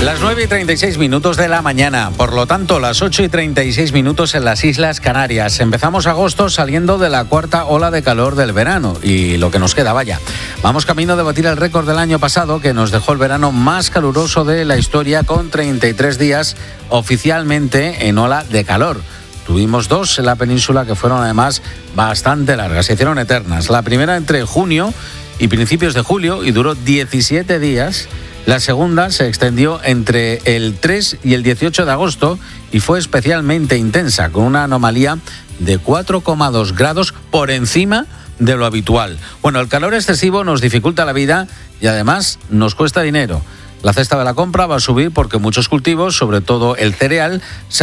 Las 9:36 de la mañana, por lo tanto las 8:36 en las Islas Canarias. Empezamos agosto saliendo de la cuarta ola de calor del verano y lo que nos queda, vaya. Vamos camino de batir el récord del año pasado que nos dejó el verano más caluroso de la historia con 33 días oficialmente en ola de calor. Tuvimos dos en la península que fueron además bastante largas, se hicieron eternas. La primera entre junio y principios de julio y duró 17 días. La segunda se extendió entre el 3 y el 18 de agosto y fue especialmente intensa, con una anomalía de 4,2 grados por encima de lo habitual. Bueno, el calor excesivo nos dificulta la vida y además nos cuesta dinero. La cesta de la compra va a subir porque muchos cultivos, sobre todo el cereal,